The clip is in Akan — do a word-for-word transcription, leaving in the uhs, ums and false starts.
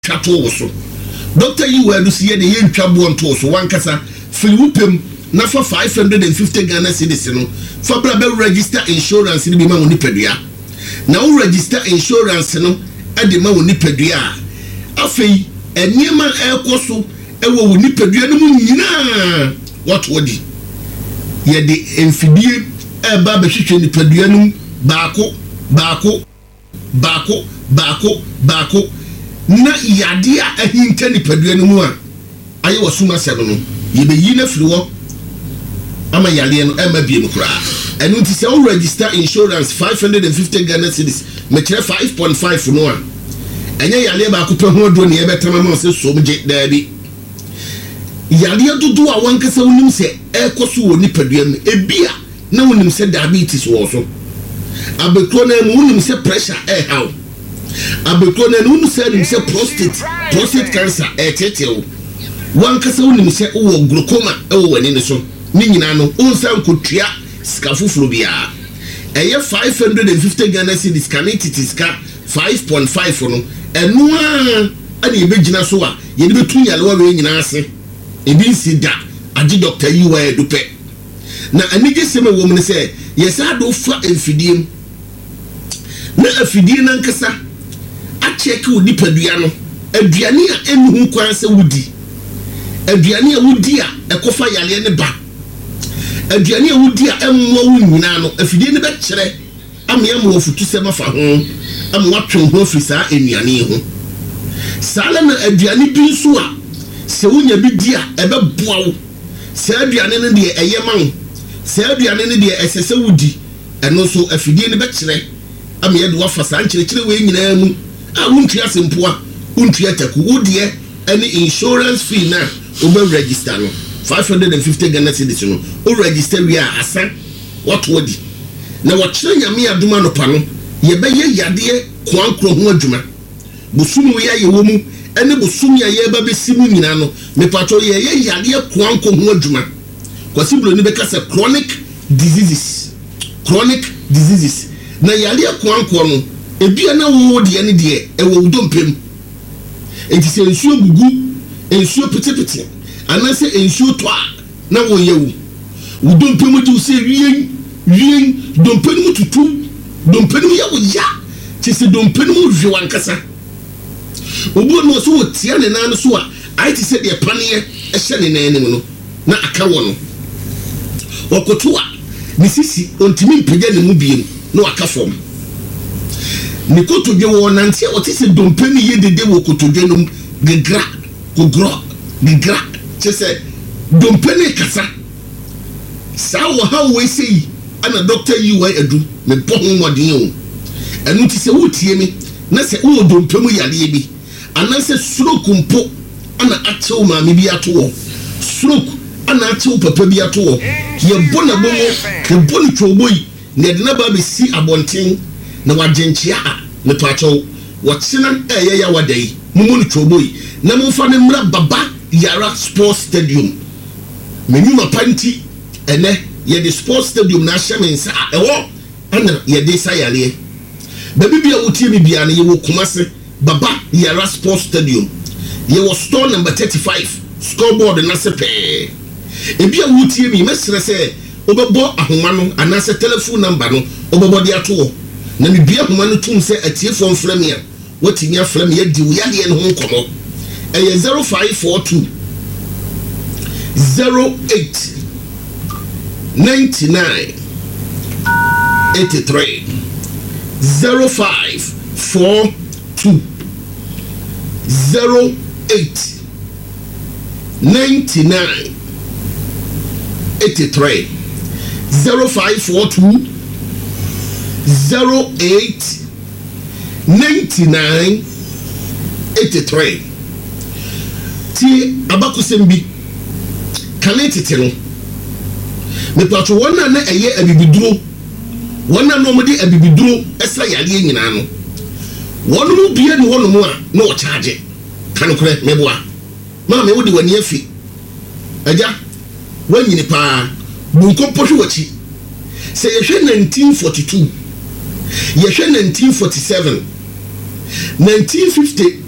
twato so doctor yi wa do siye de ye ntwabo nto so wankasa filiwupem na fa five hundred fifty Ghana cedis no fa bra be register insurance ni bi ma woni padua na wo register insurance no ade ma woni padua afei eniema ekoso ewo woni padua no mu nyina what wodi ye de enfidie e ba be hwehwe ni padua no baako baako baako baako baako na yade a ahinta ni padua no mu a aye wasuma sebe no ye be yi na firi wo ama yale no ema bie no kra enu nti se o register insurance five hundred fifty Ghana cedis me kire five point five no a enye yale ba ko pe ho do ne e betama ma se so mje daabi yale dodo a wankasa wonim se e koso wo ni padua mu ebia na wonim se diabetes wo so abekro na mu wonim se pressure e how abekro na wonim se wonim se prostate prostate cancer e tetew wankasa wonim se wo glaucoma e wo wani ne so ni nyina no onsan kotua sika fufuro bia eye five hundred fifty Ghana cedis kanititi sika five point five no eno a ani ebegina so a ye de betu yalewa we nyina ase ebi nsida agi doctor yi wa edupe na anige seme wo mun se yesa do fa enfidiem na afidie na nkasa a check wo dipadua no aduane a enu kwan se wudi aduane a wudi a ekofa yale ne ba aduane a wudi a emmo wo nyina no afidie ne be kire amya mo futu se mafa ho am watwe ho ofisa enuane ho sala na aduane bi nso a se wonya bi dia ebe boa wo se aduane ne de eye man se aduane ne de esese wudi eno so afidie ne be kire amya de wafa san kire kire we nyina mu a wontua sempoa wontua taku wodie any insurance fee na obe register no five hundred fifty Ghana cedis no o register we are asa what wodi na wachire nyame aduma no pa no ye be ye yade kwankro ho adwuma bosumu ye ye wo mu ene bosumu ye ba be simu nyina no me pato ye ye yade kwankro ho adwuma kwasiblo ni be kasa chronic diseases chronic diseases na yade kwankro no ebia na wo de ene de e wo dompem enti se nsuo gugu ensuo petepete anase ensuo to a na wo yewu wo dompem di se rien rien dompem mu tutu dompem ya wo ya ti se dompem mu hwe wankasa obo no so wo tia ne nan so a ai ti se de pane e hye ne nan nim no na aka wo no okoto a ni sisi ontimi mpege ne mu biem no aka fom ni kotodwe wo nante o ti se dompem ye dede wo kotodwe no gegra gogro gegra chese dompem kasa sa wo ha wo sei ana doctor yi wa edu me bohun modin o enu ti se wo tie me na se wo dompem yale bi ana se stroke mpo ana atew ma me bi ato wo stroke ana atew papa bi ato wo ye bona bomo ke boni twoboi ne de na ba be si abonten na wagenchia ne pacho watsena eye ya wadai mumuni twoboi na mumfa ne mra baba yara sports stadium menu mapanti ene ye the sports stadium na shemensa ewo ana ye de sayale baby bia wotie mi bia na ye wo Kumase baba yara sports stadium ye wo store number thirty-five scoreboard na sepe e bia wotie mi mesre se obebo ahoma no anase telephone number no obebo de ato na mi bia ahoma no tum se atie fon frame ya watimi aframe ya di wo yale no ho komo e zero five four two zero eight ninety-nine eighty-three zero five four two zero eight ninety-nine eighty-three zero five four two zero eight ninety-nine eighty-three ti abakusembi kanetete no me pato wona na eye abibiduro wona no mo di abibiduro esa yale nyina no wono mu bia ni wono mu a na o charge kanokore meboa ma me wodi wani afi aja wanyini pa bunko pohwe wachi se yehwe nineteen forty-two yehwe nineteen forty-seven nineteen fifty